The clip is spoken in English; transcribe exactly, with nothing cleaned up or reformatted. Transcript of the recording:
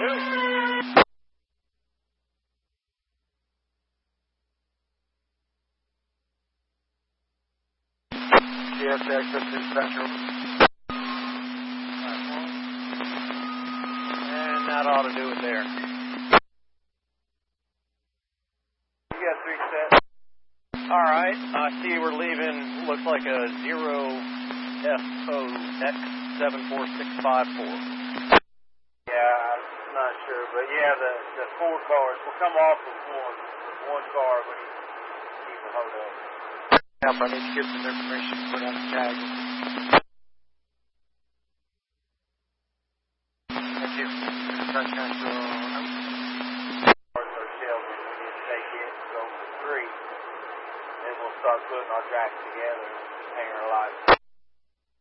G S X, this is Central. And that ought to do it there. You got three sets. All right, I see we're leaving, looks like a zero F O X seven four six five four. Yeah, I'm not sure, but yeah, the, the four cars will come off with one, with one car when he keeps a hold of. Help, I need to get some information to put on the tag. Thank you. Sunshine Show. Cars are shelving. We need to take it, go for three. Then we'll start putting our tracks together.